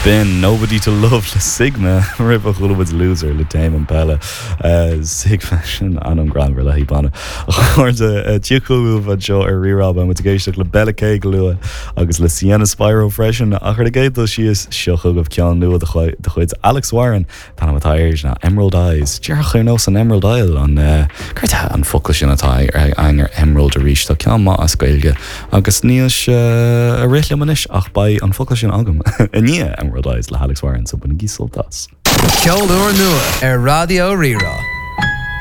Bin Nobody to Love le Sigma rip a chuid loser le Tame and Pella Sigma sin anam granver le híbanna chuirde tíúh a Joe ar rirab an géisteach le Bella Cé lua agus le Sienna Spyro freisin a chuir géad si is seocha go cean nua de chuid Alex Warren tan atáir na Emerald Eyes Dear chuir nó an Emerald Isle an chuirthe an focail sin atá ar einar Emerald a ríis tá cean má a scailge agus níos a réile manis ach ba an focail sin agam a ní Emerald Eyes le Alex Warren so buna gísoltas. Ceol nua ar Radio Rira.